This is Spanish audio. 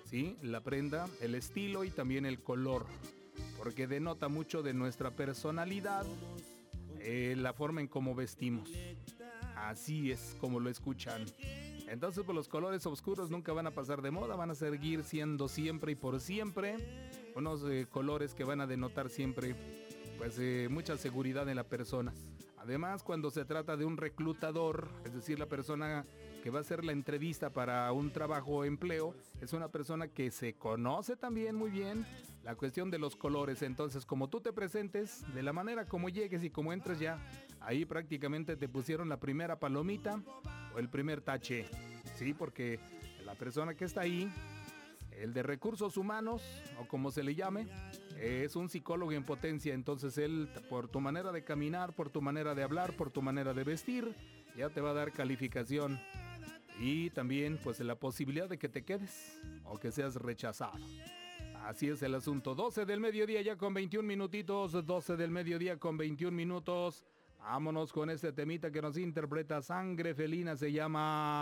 ¿sí? La prenda, el estilo y también el color, porque denota mucho de nuestra personalidad, la forma en cómo vestimos. Así es como lo escuchan. Entonces, pues los colores oscuros nunca van a pasar de moda, van a seguir siendo siempre y por siempre unos colores que van a denotar siempre pues mucha seguridad en la persona. Además, cuando se trata de un reclutador, es decir, la persona que va a hacer la entrevista para un trabajo o empleo, es una persona que se conoce también muy bien la cuestión de los colores. Entonces, como tú te presentes, de la manera como llegues y como entres ya, ahí prácticamente te pusieron la primera palomita o el primer tache. Sí, porque la persona que está ahí, el de recursos humanos, o como se le llame, es un psicólogo en potencia. Entonces él, por tu manera de caminar, por tu manera de hablar, por tu manera de vestir, ya te va a dar calificación. Y también pues la posibilidad de que te quedes o que seas rechazado. Así es el asunto. 12 del mediodía ya con 21 minutitos. 12 del mediodía con 21 minutos. Vámonos con este temita que nos interpreta Sangre Felina. Se llama...